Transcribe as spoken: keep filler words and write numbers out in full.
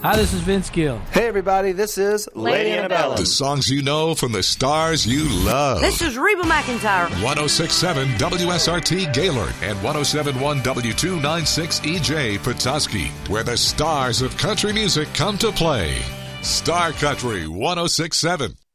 Hi, this is Vince Gill. Hey, everybody, this is Lady Antebellum. The songs you know from the stars you love. This is Reba McEntire. one oh six point seven W S R T Gaylord and one oh seven point one W two ninety-six E J Petoskey, where the stars of country music come to play. Star Country one oh six point seven.